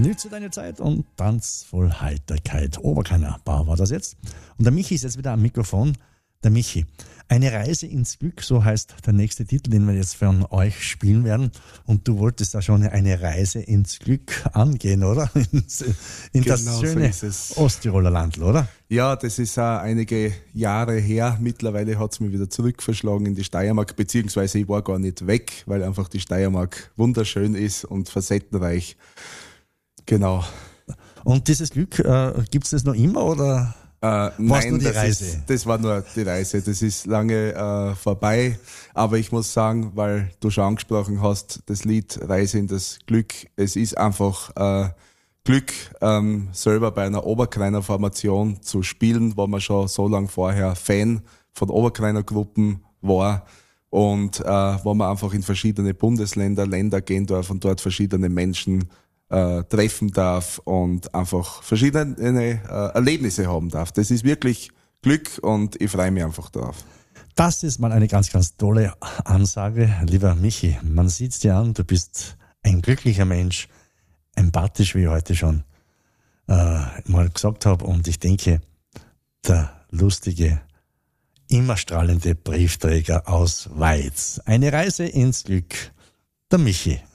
Nütze deine Zeit und tanz voll Heiterkeit. Oberkeiner Bar war das jetzt. Und der Michi ist jetzt wieder am Mikrofon. Der Michi. Eine Reise ins Glück, so heißt der nächste Titel, den wir jetzt von euch spielen werden. Und du wolltest da schon eine Reise ins Glück angehen, oder? In das schöne Osttiroler Landl, oder? Ja, das ist auch einige Jahre her. Mittlerweile hat es mich wieder zurückverschlagen in die Steiermark, beziehungsweise ich war gar nicht weg, weil einfach die Steiermark wunderschön ist und facettenreich. Genau. Und dieses Glück, gibt es das noch immer, oder? Nein, nur die Reise? Das war nur die Reise. Das ist lange vorbei. Aber ich muss sagen, weil du schon angesprochen hast, das Lied Reise in das Glück, es ist einfach Glück, selber bei einer Oberkreiner Formation zu spielen, wo man schon so lange vorher Fan von Oberkreiner Gruppen war und wo man einfach in verschiedene Länder gehen darf und dort verschiedene Menschen treffen darf und einfach verschiedene Erlebnisse haben darf. Das ist wirklich Glück und ich freue mich einfach drauf. Das ist mal eine ganz, ganz tolle Ansage, lieber Michi. Man sieht's dir an, du bist ein glücklicher Mensch, empathisch, wie ich heute schon mal gesagt habe. Und ich denke, der lustige, immer strahlende Briefträger aus Weiz. Eine Reise ins Glück, der Michi.